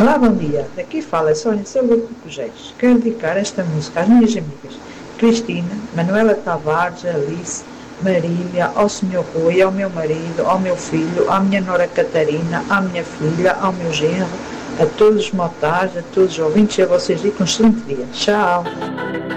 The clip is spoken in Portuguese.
Olá, bom dia. Daqui fala a Sónia Silva de Cojeiros. Quero dedicar esta música às minhas amigas Cristina, Manuela Tavares, Alice, Marília, ao Sr. Rui, ao meu marido, ao meu filho, à minha nora Catarina, à minha filha, ao meu genro, a todos os motares, a todos os ouvintes e a vocês. E com um excelente dia. Tchau.